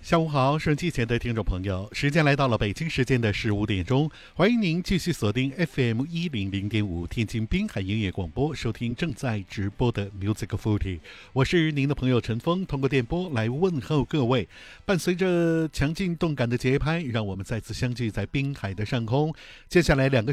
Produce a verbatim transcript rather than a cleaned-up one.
下午好，收音机前的听众朋友，时间来到了北京时间的十五点钟，欢迎您继续锁定 F M 一零零点五天津滨海音乐广播，收听正在直播的 Music Forty。我是您的朋友陈峰，通过电波来问候各位。伴随着强劲动感的节拍，让我们再次相聚在滨海的上空。接下来两个